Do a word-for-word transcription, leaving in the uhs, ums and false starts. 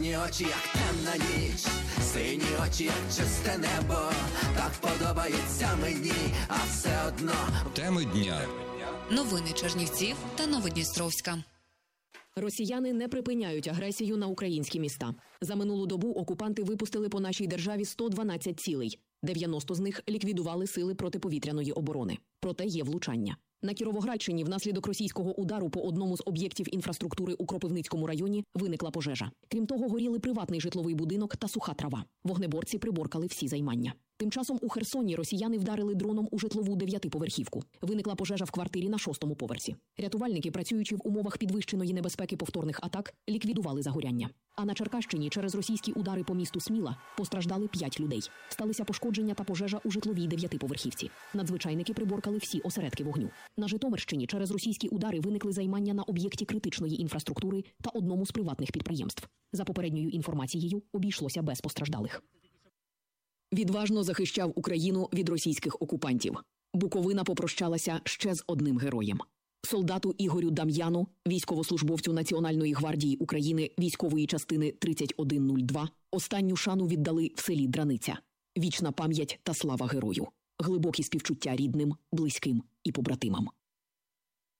Чорні очі, як темна ніч, сині очі, як чисте небо. Так подобається мені, а все одно. Теми дня. Новини Чернівців та Новодністровська. Росіяни не припиняють агресію на українські міста. За минулу добу окупанти випустили по нашій державі сто дванадцять цілей. дев'яносто з них ліквідували сили протиповітряної оборони. Проте є влучання. На Кіровоградщині внаслідок російського удару по одному з об'єктів інфраструктури у Кропивницькому районі виникла пожежа. Крім того, горіли приватний житловий будинок та суха трава. Вогнеборці приборкали всі займання. Тим часом у Херсоні росіяни вдарили дроном у житлову дев'ятиповерхівку. Виникла пожежа в квартирі на шостому поверсі. Рятувальники, працюючи в умовах підвищеної небезпеки повторних атак, ліквідували загоряння. А на Черкащині через російські удари по місту Сміла постраждали п'ять людей. Сталися пошкодження та пожежа у житловій дев'ятиповерхівці. Надзвичайники приборкали всі осередки вогню. На Житомирщині через російські удари виникли займання на об'єкті критичної інфраструктури та одному з приватних підприємств. За попередньою інформацією, обійшлося без постраждалих. Відважно захищав Україну від російських окупантів. Буковина попрощалася ще з одним героєм. Солдату Ігорю Дам'яну, військовослужбовцю Національної гвардії України військової частини тридцять один нуль два, останню шану віддали в селі Драниця. Вічна пам'ять та слава герою. Глибокі співчуття рідним, близьким і побратимам.